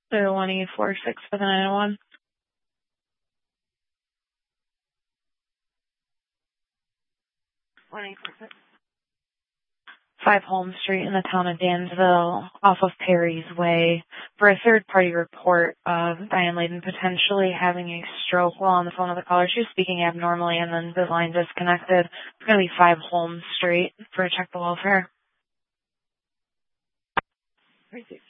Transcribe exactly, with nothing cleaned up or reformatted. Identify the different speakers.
Speaker 1: The one eight four six for the nine oh one.
Speaker 2: one eight four six.
Speaker 1: five Holmes Street in the town of Dansville, off of Perry's Way, for a third-party report of Diane Layden potentially having a stroke while on the phone with the caller. She was speaking abnormally, and then the line disconnected. It's going to be five Holmes Street for a check the welfare.
Speaker 2: Three six